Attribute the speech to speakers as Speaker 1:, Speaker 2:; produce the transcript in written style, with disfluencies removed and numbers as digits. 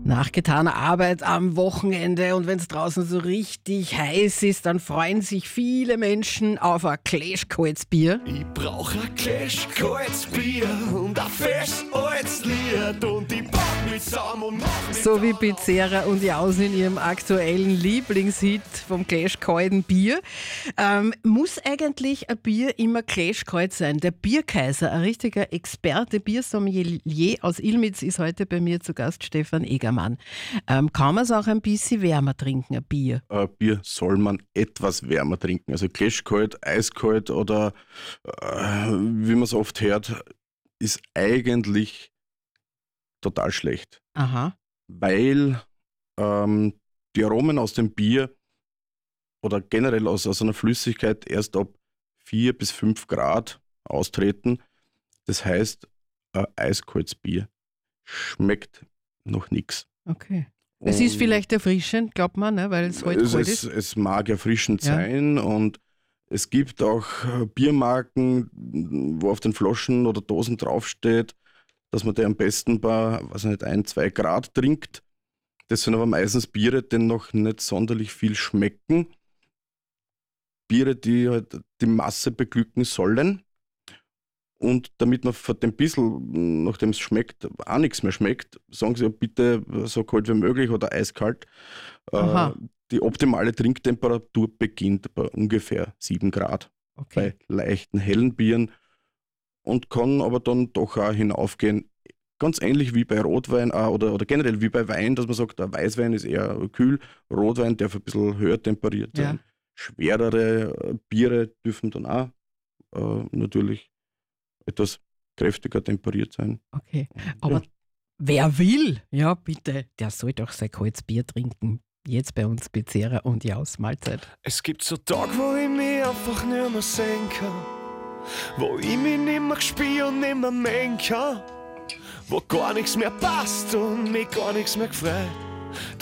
Speaker 1: Nachgetaner Arbeit am Wochenende und wenn es draußen so richtig heiß ist, dann freuen sich viele Menschen auf ein Gläschkaltes Bier.
Speaker 2: Ich brauch ein Gläschkaltes Bier und ein fest altes Lied und ich pack mich zusammen und mach mich
Speaker 1: So wie Pizzera und Jausen in ihrem aktuellen Lieblingshit vom gläschkalten Bier. Muss eigentlich ein Bier immer gläschkalt sein? Der Bierkaiser, ein richtiger Experte, Biersommelier aus Ilmitz, ist heute bei mir zu Gast, Stefan Egermann. Kann man es auch ein bisschen wärmer trinken, ein Bier?
Speaker 3: Ein Bier soll man etwas wärmer trinken. Also gläschkalt, eiskalt oder wie man es oft hört, ist eigentlich total schlecht.
Speaker 1: Aha.
Speaker 3: Weil die Aromen aus dem Bier oder generell aus einer Flüssigkeit erst ab 4 bis 5 Grad austreten. Das heißt, ein eiskaltes Bier schmeckt noch nichts.
Speaker 1: Okay. Es ist vielleicht erfrischend, glaubt man, ne? Weil es heute kalt ist.
Speaker 3: Es mag erfrischend sein und es gibt auch Biermarken, wo auf den Flaschen oder Dosen draufsteht, dass man die am besten bei 1-2 Grad trinkt. Das sind aber meistens Biere, die noch nicht sonderlich viel schmecken. Biere, die halt die Masse beglücken sollen. Und damit man von dem bisschen, nachdem es schmeckt, auch nichts mehr schmeckt, sagen Sie ja bitte so kalt wie möglich oder eiskalt. Die optimale Trinktemperatur beginnt bei ungefähr 7 Grad bei leichten, hellen Bieren und kann aber dann doch auch hinaufgehen. Ganz ähnlich wie bei Rotwein oder generell wie bei Wein, dass man sagt, der Weißwein ist eher kühl, Rotwein darf ein bisschen höher temperiert sein. Schwerere Biere dürfen dann auch natürlich etwas kräftiger temperiert sein.
Speaker 1: Okay, aber wer will, ja bitte, der soll doch sein kaltes Bier trinken. Jetzt bei uns Pizzera und Jaus, Mahlzeit.
Speaker 2: Es gibt so Tage, wo ich mich einfach nicht mehr sehen kann, wo ich mich nicht mehr spüre und nicht mehr mengen kann, wo gar nichts mehr passt und mich gar nichts mehr gefreut.